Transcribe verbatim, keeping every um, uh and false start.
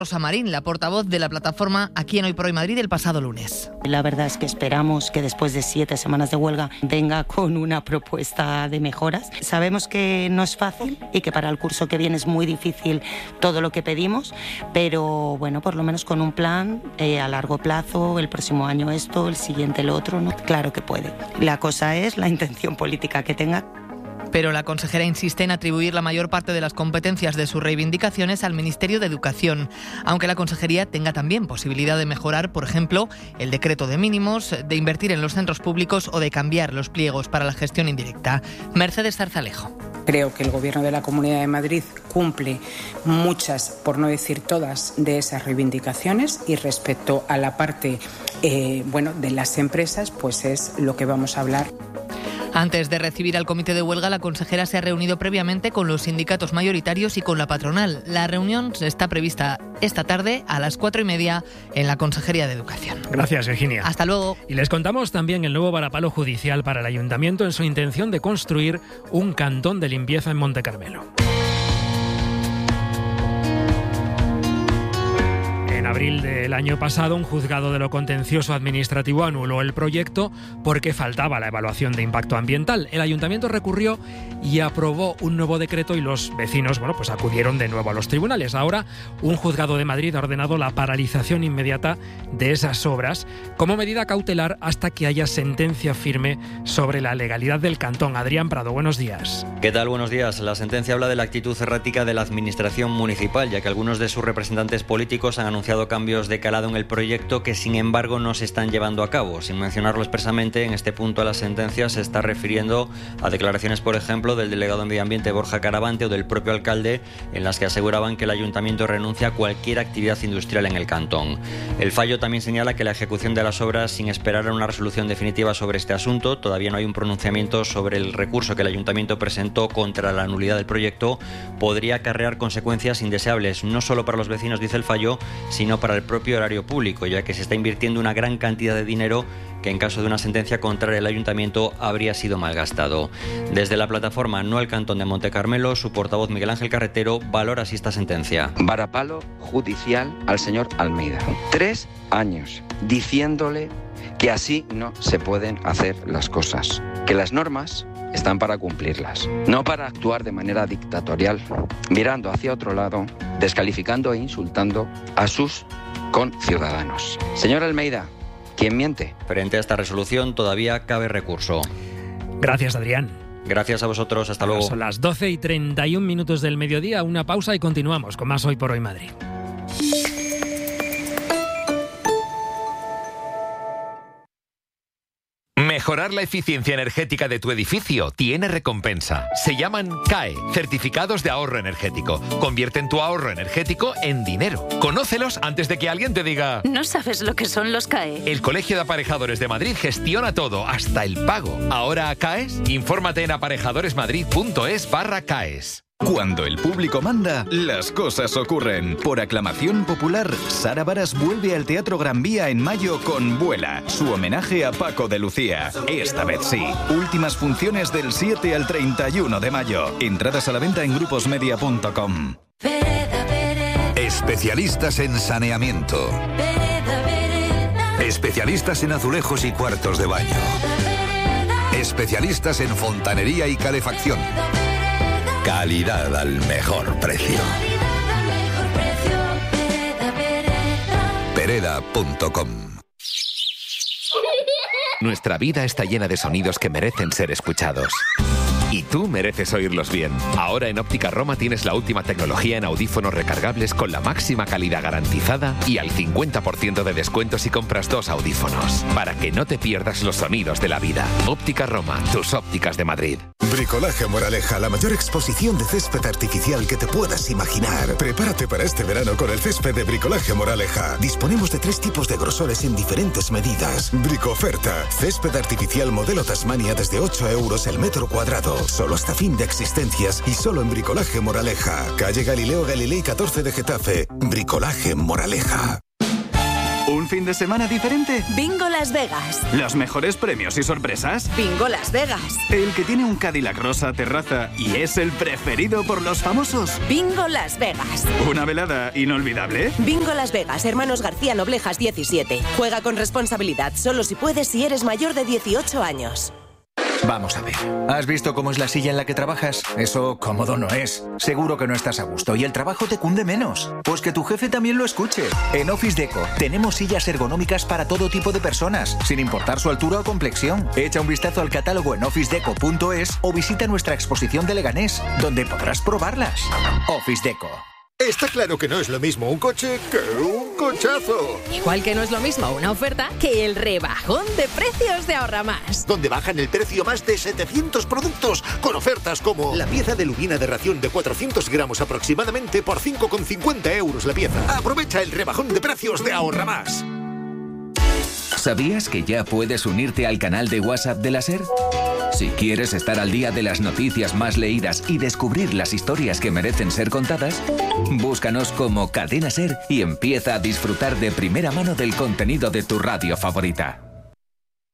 Rosa Marín, la portavoz de la plataforma Aquí en Hoy por Hoy Madrid el pasado lunes. La verdad es que esperamos que después de siete semanas de huelga venga con una propuesta de mejoras. Sabemos que no es fácil y que para el curso que viene es muy difícil todo lo que pedimos, pero bueno, por lo menos con un plan eh, a largo plazo, el próximo año esto, el siguiente el otro, ¿no? Claro que puede. La cosa es la intención política que tenga. Pero la consejera insiste en atribuir la mayor parte de las competencias de sus reivindicaciones al Ministerio de Educación, aunque la consejería tenga también posibilidad de mejorar, por ejemplo, el decreto de mínimos, de invertir en los centros públicos o de cambiar los pliegos para la gestión indirecta. Mercedes Zarzalejo. Creo que el Gobierno de la Comunidad de Madrid cumple muchas, por no decir todas, de esas reivindicaciones, y respecto a la parte eh, bueno, de las empresas, pues es lo que vamos a hablar. Antes de recibir al comité de huelga, la consejera se ha reunido previamente con los sindicatos mayoritarios y con la patronal. La reunión está prevista esta tarde a las cuatro y media en la Consejería de Educación. Gracias, Virginia. Hasta luego. Y les contamos también el nuevo varapalo judicial para el Ayuntamiento en su intención de construir un cantón de limpieza en Monte Carmelo. En abril del año pasado, un juzgado de lo contencioso administrativo anuló el proyecto porque faltaba la evaluación de impacto ambiental. El ayuntamiento recurrió y aprobó un nuevo decreto y los vecinos, bueno, pues acudieron de nuevo a los tribunales. Ahora, un juzgado de Madrid ha ordenado la paralización inmediata de esas obras como medida cautelar hasta que haya sentencia firme sobre la legalidad del cantón. Adrián Prado, buenos días. ¿Qué tal? Buenos días. La sentencia habla de la actitud errática de la administración municipal, ya que algunos de sus representantes políticos han anunciado cambios de calado en el proyecto que sin embargo no se están llevando a cabo. Sin mencionarlo expresamente, en este punto la sentencia se está refiriendo a declaraciones, por ejemplo, del delegado de Medio Ambiente Borja Caravante o del propio alcalde, en las que aseguraban que el ayuntamiento renuncia a cualquier actividad industrial en el cantón. El fallo también señala que la ejecución de las obras sin esperar a una resolución definitiva sobre este asunto, todavía no hay un pronunciamiento sobre el recurso que el ayuntamiento presentó contra la nulidad del proyecto, podría acarrear consecuencias indeseables, no solo para los vecinos, dice el fallo, sino para el propio erario público, ya que se está invirtiendo una gran cantidad de dinero que en caso de una sentencia contraria al ayuntamiento habría sido malgastado. Desde la plataforma No al Cantón de Monte Carmelo, su portavoz Miguel Ángel Carretero valora así esta sentencia. Varapalo judicial al señor Almeida. Tres años diciéndole que así no se pueden hacer las cosas, que las normas están para cumplirlas, no para actuar de manera dictatorial, mirando hacia otro lado, descalificando e insultando a sus conciudadanos. Señor Almeida, ¿quién miente? Frente a esta resolución todavía cabe recurso. Gracias, Adrián. Gracias a vosotros, hasta luego. Son las doce y treinta y un minutos del mediodía, una pausa y continuamos con más Hoy por Hoy Madrid. Mejorar la eficiencia energética de tu edificio tiene recompensa. Se llaman C A E, Certificados de Ahorro Energético. Convierten tu ahorro energético en dinero. Conócelos antes de que alguien te diga... ¿No sabes lo que son los C A E? El Colegio de Aparejadores de Madrid gestiona todo, hasta el pago. ¿Ahora C A E S? Infórmate en aparejadoresmadrid.es barra C A E S. Cuando el público manda, las cosas ocurren. Por aclamación popular, Sara Varas vuelve al Teatro Gran Vía en mayo con Vuela, su homenaje a Paco de Lucía. Esta vez sí. Últimas funciones del siete al treinta y uno de mayo. Entradas a la venta en gruposmedia punto com. Especialistas en saneamiento. Especialistas en azulejos y cuartos de baño. Especialistas en fontanería y calefacción. Calidad al mejor precio. Pereda punto com. Nuestra vida está llena de sonidos que merecen ser escuchados. Y tú mereces oírlos bien. Ahora en Óptica Roma tienes la última tecnología en audífonos recargables con la máxima calidad garantizada y al cincuenta por ciento de descuento si compras dos audífonos. Para que no te pierdas los sonidos de la vida. Óptica Roma, tus ópticas de Madrid. Bricolaje Moraleja, la mayor exposición de césped artificial que te puedas imaginar. Prepárate para este verano con el césped de Bricolaje Moraleja. Disponemos de tres tipos de grosores en diferentes medidas. Bricoferta, césped artificial modelo Tasmania desde ocho euros el metro cuadrado. Solo hasta fin de existencias y solo en Bricolaje Moraleja. Calle Galileo Galilei catorce de Getafe. Bricolaje Moraleja. ¿Un fin de semana diferente? Bingo Las Vegas. ¿Los mejores premios y sorpresas? Bingo Las Vegas. ¿El que tiene un Cadillac rosa terraza y es el preferido por los famosos? Bingo Las Vegas. ¿Una velada inolvidable? Bingo Las Vegas, Hermanos García Noblejas diecisiete. Juega con responsabilidad, solo si puedes si eres mayor de dieciocho años. Vamos a ver. ¿Has visto cómo es la silla en la que trabajas? Eso cómodo no es. Seguro que no estás a gusto y el trabajo te cunde menos. Pues que tu jefe también lo escuche. En Office Deco tenemos sillas ergonómicas para todo tipo de personas, sin importar su altura o complexión. Echa un vistazo al catálogo en office deco punto es o visita nuestra exposición de Leganés, donde podrás probarlas. Office Deco. Está claro que no es lo mismo un coche que un cochazo. Igual que no es lo mismo una oferta que el rebajón de precios de Ahorra Más. Donde bajan el precio más de setecientos productos con ofertas como la pieza de lubina de ración de cuatrocientos gramos aproximadamente por cinco con cincuenta euros la pieza. Aprovecha el rebajón de precios de Ahorra Más. ¿Sabías que ya puedes unirte al canal de WhatsApp de la SER? Si quieres estar al día de las noticias más leídas y descubrir las historias que merecen ser contadas, búscanos como Cadena SER y empieza a disfrutar de primera mano del contenido de tu radio favorita.